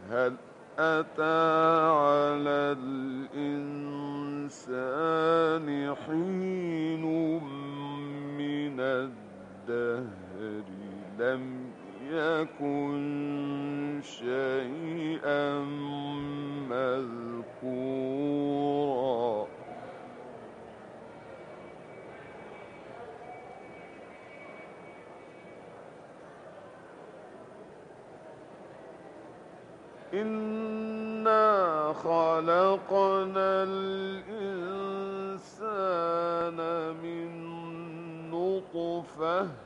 هل أتى على الإنسان حين من الدهر لم يكن شيئا مذكورا إنا خلقنا الإنسان من نطفة